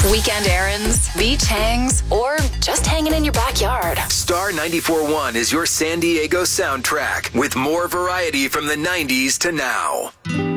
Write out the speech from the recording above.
Weekend errands, beach hangs, or just hanging in your backyard. Star 94.1 is your San Diego soundtrack with more variety from the 90s to now.